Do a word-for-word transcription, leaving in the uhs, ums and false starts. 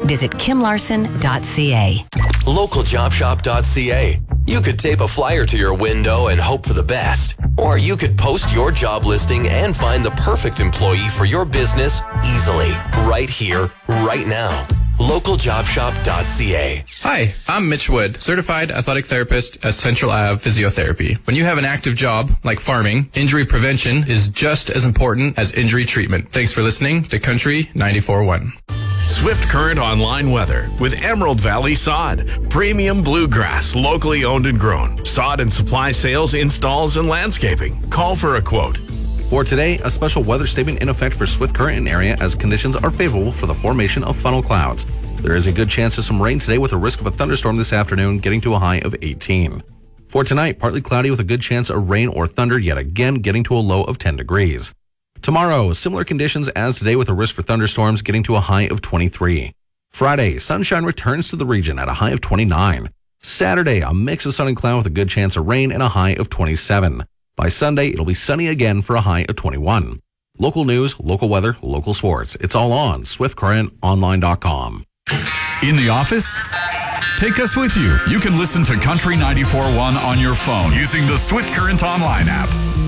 Visit kim larson dot c a. local job shop dot c a. You could tape a flyer to your window and hope for the best. Or you could post your job listing and find the perfect employee for your business easily, right here, right now. local job shop dot c a. Hi, I'm Mitch Wood, certified athletic therapist at Central Ave Physiotherapy. When you have an active job, like farming, injury prevention is just as important as injury treatment. Thanks for listening to Country ninety-four point one. Swift Current Online Weather with Emerald Valley Sod. Premium bluegrass, locally owned and grown. Sod and supply sales, installs, and landscaping. Call for a quote. For today, a special weather statement in effect for Swift Current and area as conditions are favorable for the formation of funnel clouds. There is a good chance of some rain today with a risk of a thunderstorm this afternoon, getting to a high of eighteen. For tonight, partly cloudy with a good chance of rain or thunder, yet again getting to a low of ten degrees. Tomorrow, similar conditions as today with a risk for thunderstorms, getting to a high of twenty-three. Friday, sunshine returns to the region at a high of twenty-nine. Saturday, a mix of sun and cloud with a good chance of rain and a high of twenty-seven. By Sunday, it'll be sunny again for a high of twenty-one. Local news, local weather, local sports. It's all on swift current online dot com. In the office? Take us with you. You can listen to Country ninety-four point one on your phone using the Swift Current Online app.